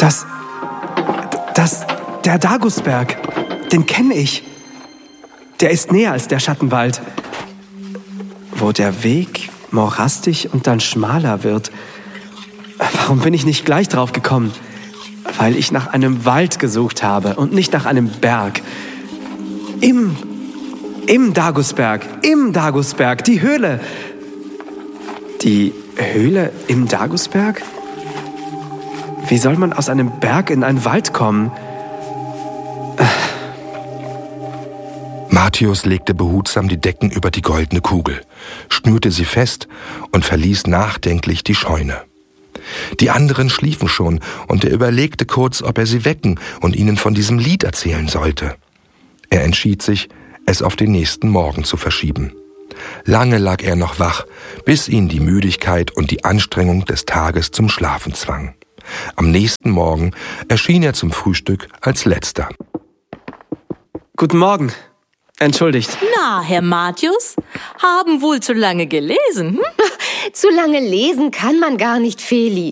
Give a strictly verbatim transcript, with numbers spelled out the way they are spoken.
Das, das, der Dagusberg, den kenne ich. Der ist näher als der Schattenwald, wo der Weg morastig und dann schmaler wird. Warum bin ich nicht gleich drauf gekommen? Weil ich nach einem Wald gesucht habe und nicht nach einem Berg. Im, im Dagusberg, im Dagusberg, die Höhle. Die Höhle im Dagusberg? Wie soll man aus einem Berg in einen Wald kommen? Martius legte behutsam die Decken über die goldene Kugel, schnürte sie fest und verließ nachdenklich die Scheune. Die anderen schliefen schon, und er überlegte kurz, ob er sie wecken und ihnen von diesem Lied erzählen sollte. Er entschied sich, es auf den nächsten Morgen zu verschieben. Lange lag er noch wach, bis ihn die Müdigkeit und die Anstrengung des Tages zum Schlafen zwang. Am nächsten Morgen erschien er zum Frühstück als Letzter. Guten Morgen. Entschuldigt. Na, Herr Martius, haben wohl zu lange gelesen, hm? Zu lange lesen kann man gar nicht, Feli.